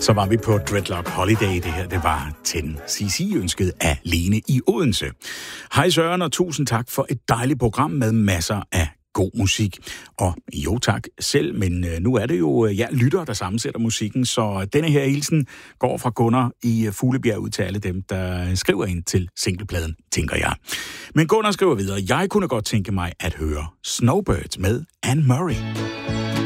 Så var vi på Dreadlock Holiday. Det her, det var 10cc ønsket af Lene i Odense. Hej Søren, og tusind tak for et dejligt program med masser af god musik. Og jo tak selv, men nu er det jo jer lyttere, der sammensætter musikken, så denne her hilsen går fra Gunnar i Fuglebjerg ud til alle dem, der skriver ind til singlepladen, tænker jeg. Men Gunnar skriver videre, jeg kunne godt tænke mig at høre Snowbirds med Anne Murray.